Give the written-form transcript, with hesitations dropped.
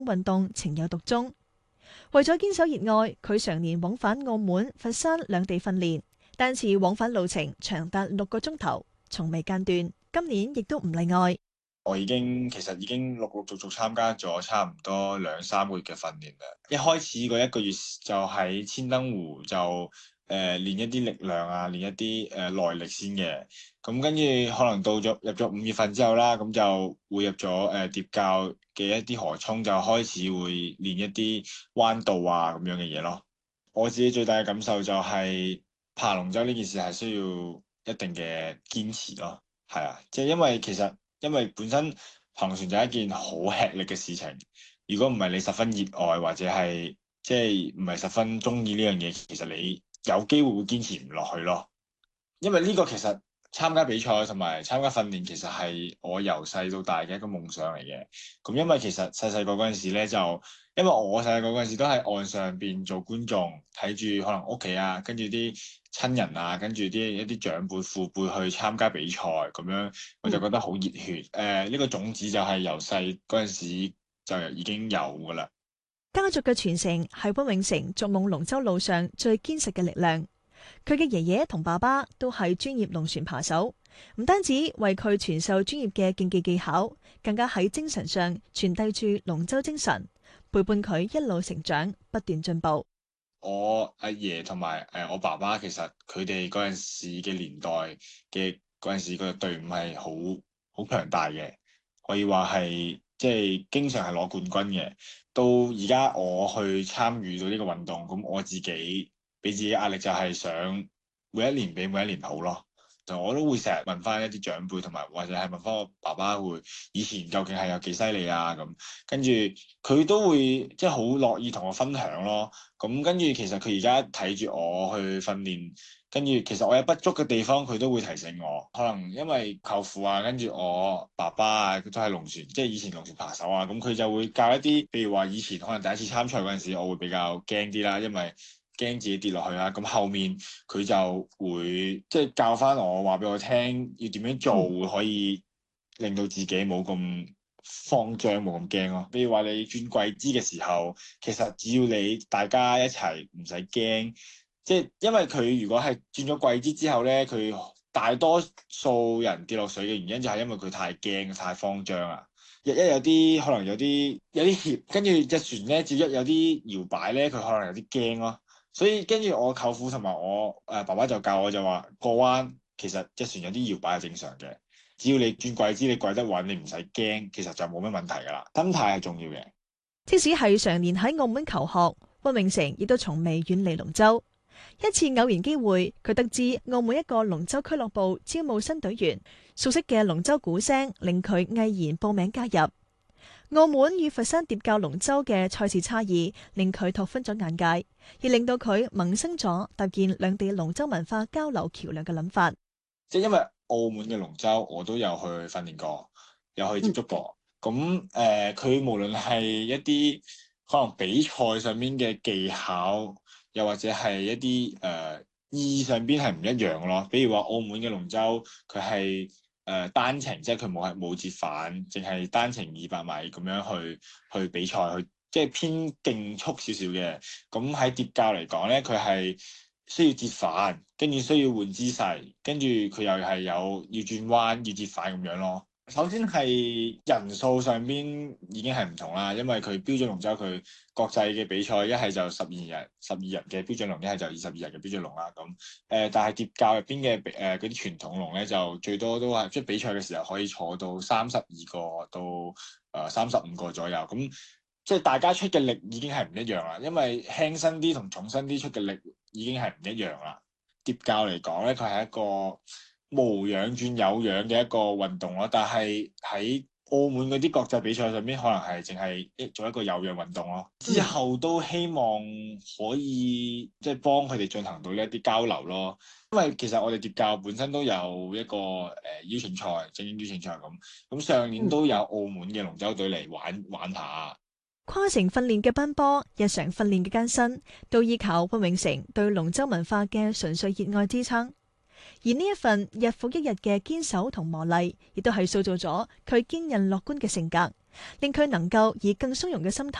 運動情有獨鍾。為咗堅守熱愛，佢常年往返澳門、佛山兩地訓練，單次往返路程長達6個鐘頭，從未間斷。今年亦都唔例外。 我其實已經陸陸續續參加咗差唔多2-3個月嘅訓練啦。一開始嗰1個月就喺千燈湖就練一啲力量啊，練一啲耐力先嘅。咁跟住可能到咗入咗5月份之後啦，咁就會入咗疊滘嘅一啲河涌，就開始會練一啲彎道啊咁樣嘅嘢咯。我自己最大嘅感受就係爬龍舟呢件事係需要一定嘅堅持咯。係啊，即係因為本身爬龍船就係一件好吃力嘅事情，如果唔係你十分熱愛或者係即係唔係十分中意呢樣嘢，其實你有機會會堅持唔落去咯。因為呢個其實參加比賽同埋參加訓練，其實係我由細到大嘅一個夢想嚟嘅。咁因為其實細細個嗰陣時咧，就因為我細細個嗰陣時都喺岸上邊做觀眾，睇住可能屋企啊，跟住啲親人啊，跟住一啲長輩父輩去參加比賽咁樣，我就覺得好熱血。呢個種子就係由細嗰陣時就已經有噶啦。 家族嘅傳承係溫永成逐夢龍舟路上最堅實嘅力量。佢嘅爺爺同爸爸都係專業龍船扒手，唔單止為佢傳授專業嘅競技技巧，更加喺精神上傳遞住龍舟精神，陪伴佢一路成長，不斷進步。 我阿爺同埋我爸爸，其實佢哋嗰陣時嘅年代嘅嗰陣時個隊伍係好強大嘅，可以話係即係經常係攞冠軍嘅。到而家我去參與到呢個運動，咁我自己俾自己壓力就係想每一年比每一年好咯。就我都會成日問翻一啲長輩，同埋或者係問翻我爸爸會以前究竟係有幾犀利啊咁，跟住佢都會即係好樂意同我分享咯。咁跟住其實佢而家睇住我去訓練，跟住其實我有不足嘅地方，佢都會提醒我。可能因為舅父啊，跟住我爸爸啊，佢都係龍船，即係以前龍船扒手啊，咁佢就會教一啲，譬如話以前可能第一次參賽嗰陣時，我會比較驚啲啦，因為驚自己跌落去啦。咁後面佢就會即係教翻我，話俾我聽要點樣做，可以令到自己冇咁慌張，冇咁驚咯。比如話你轉桂枝嘅時候，其實只要你大家一齊唔使驚，即係因為佢如果係轉咗桂枝之後咧，佢大多數人跌落水嘅原因就係因為佢太驚、太慌張啊。一有啲可能有啲怯，跟住隻船咧，只要一有啲搖擺咧，佢可能有啲驚咯。所以跟住我舅父同埋我爸爸就教我就話過彎，其實隻船有啲搖擺係正常嘅。只要你轉軌知你軌得穩，你唔使驚，其實就冇乜問題噶啦。心態係重要嘅。 即使係常年喺澳門求學，溫永成亦都從未遠離龍舟。一次偶然機會，佢得知澳門一個龍舟俱樂部招募新隊員，熟悉嘅龍舟鼓聲令佢毅然報名加入。澳門與佛山疊滘龍舟嘅賽事差異，令佢拓寬咗眼界，亦令到佢萌生咗搭建兩地龍舟文化交流橋樑嘅諗法。 即係因為澳門嘅龍舟，我都有去訓練過，有去接觸過。咁佢無論係一啲可能比賽上面嘅技巧，又或者係一啲意義上邊係唔一樣咯。比如話澳門嘅龍舟，佢係單程，即係佢冇折返，淨係單程200米咁樣去比賽，即係偏競速少少嘅。咁喺疊滘嚟講咧，佢係需要折返，跟住需要換姿勢，跟住佢又係有要轉彎、要折返咁樣咯。首先係人數上邊已經係唔同啦，因為佢標準龍舟佢國際嘅比賽一係就12人嘅標準龍，一係就22人嘅標準龍啦。咁但係疊滘入邊嘅嗰啲傳統龍咧，就最多都係即係比賽嘅時候可以坐到32個到35個左右。咁即係大家出嘅力已經係唔一樣啦，因為輕身啲同重身啲出嘅力已經係唔一樣啦。疊滘嚟講咧，佢係一個無氧轉有氧嘅一個運動咯，但係喺澳門嗰啲國際比賽上邊，可能係淨係做一個有氧運動咯。之後都希望可以即係幫佢哋進行到呢一啲交流咯。因為其實我哋疊滘本身都有一個邀請賽，精英邀請賽咁上年都有澳門嘅龍舟隊嚟玩下。 跨城訓練嘅奔波，日常訓練嘅艱辛，都依靠溫永成對龍舟文化嘅純粹熱愛支撐。而呢一份日復一日嘅堅守同磨礪，亦都係塑造咗佢堅韌樂觀嘅性格， 令佢能夠以更從容嘅心態